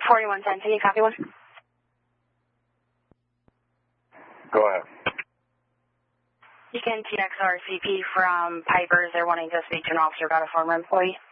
4110, can you copy one? Go ahead. You can TX RCP from Piper's. They're wanting to speak to an officer about a former employee.